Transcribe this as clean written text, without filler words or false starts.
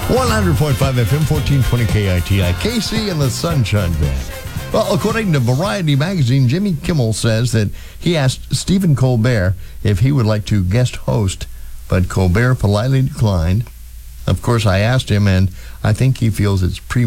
100.5 FM, 1420 KITI, KC and the Sunshine Band. Well, according to Variety magazine, Jimmy Kimmel says that he asked Stephen Colbert if he would like to guest host, but Colbert politely declined. Of course, I asked him, and I think he feels it's